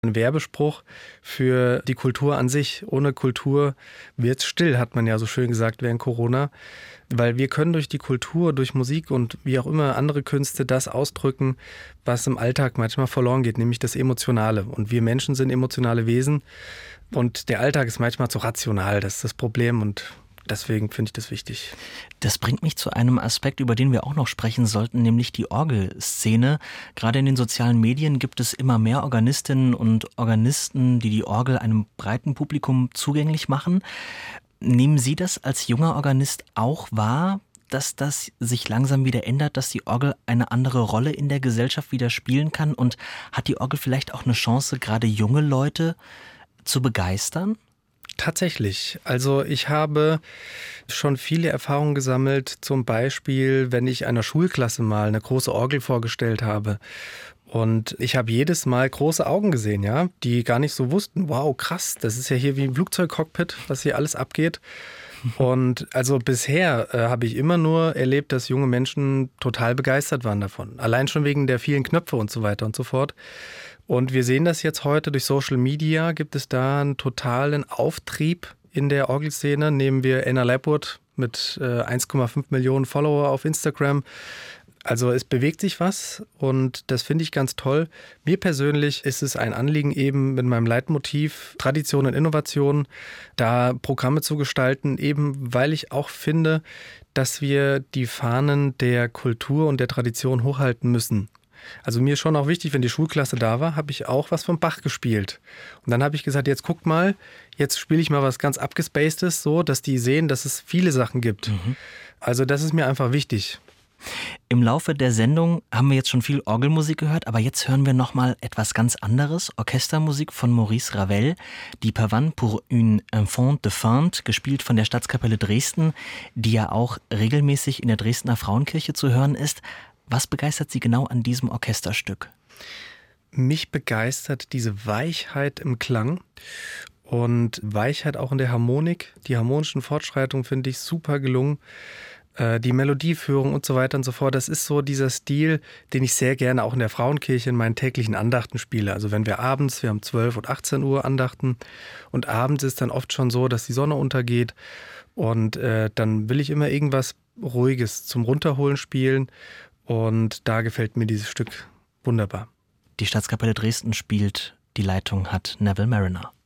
Ein Werbespruch für die Kultur an sich. Ohne Kultur wird's still, hat man ja so schön gesagt während Corona. Weil wir können durch die Kultur, durch Musik und wie auch immer andere Künste das ausdrücken, was im Alltag manchmal verloren geht, nämlich das Emotionale. Und wir Menschen sind emotionale Wesen und der Alltag ist manchmal zu rational. Das ist das Problem und deswegen finde ich das wichtig. Das bringt mich zu einem Aspekt, über den wir auch noch sprechen sollten, nämlich die Orgelszene. Gerade in den sozialen Medien gibt es immer mehr Organistinnen und Organisten, die die Orgel einem breiten Publikum zugänglich machen. Nehmen Sie das als junger Organist auch wahr, dass das sich langsam wieder ändert, dass die Orgel eine andere Rolle in der Gesellschaft wieder spielen kann? Und hat die Orgel vielleicht auch eine Chance, gerade junge Leute zu begeistern? Tatsächlich. Also ich habe schon viele Erfahrungen gesammelt, zum Beispiel, wenn ich einer Schulklasse mal eine große Orgel vorgestellt habe. Und ich habe jedes Mal große Augen gesehen, ja, die gar nicht so wussten, wow, krass, das ist ja hier wie ein Flugzeugcockpit, was hier alles abgeht. Und also bisher habe ich immer nur erlebt, dass junge Menschen total begeistert waren davon. Allein schon wegen der vielen Knöpfe und so weiter und so fort. Und wir sehen das jetzt heute durch Social Media, gibt es da einen totalen Auftrieb in der Orgelszene. Nehmen wir Anna Lapwood mit 1,5 Millionen Follower auf Instagram. Also es bewegt sich was und das finde ich ganz toll. Mir persönlich ist es ein Anliegen eben mit meinem Leitmotiv Tradition und Innovation, da Programme zu gestalten, eben weil ich auch finde, dass wir die Fahnen der Kultur und der Tradition hochhalten müssen. Also mir ist schon auch wichtig, wenn die Schulklasse da war, habe ich auch was von Bach gespielt. Und dann habe ich gesagt, jetzt guckt mal, jetzt spiele ich mal was ganz Abgespacedes, so dass die sehen, dass es viele Sachen gibt. Also das ist mir einfach wichtig. Im Laufe der Sendung haben wir jetzt schon viel Orgelmusik gehört, aber jetzt hören wir nochmal etwas ganz anderes. Orchestermusik von Maurice Ravel, die Pavane pour une enfant de Fente, gespielt von der Staatskapelle Dresden, die ja auch regelmäßig in der Dresdner Frauenkirche zu hören ist. Was begeistert Sie genau an diesem Orchesterstück? Mich begeistert diese Weichheit im Klang und Weichheit auch in der Harmonik. Die harmonischen Fortschreitungen finde ich super gelungen. Die Melodieführung und so weiter und so fort, das ist so dieser Stil, den ich sehr gerne auch in der Frauenkirche in meinen täglichen Andachten spiele. Also wenn wir haben 12 und 18 Uhr Andachten und abends ist dann oft schon so, dass die Sonne untergeht und dann will ich immer irgendwas Ruhiges zum Runterholen spielen und da gefällt mir dieses Stück wunderbar. Die Staatskapelle Dresden spielt, die Leitung hat Neville Marriner.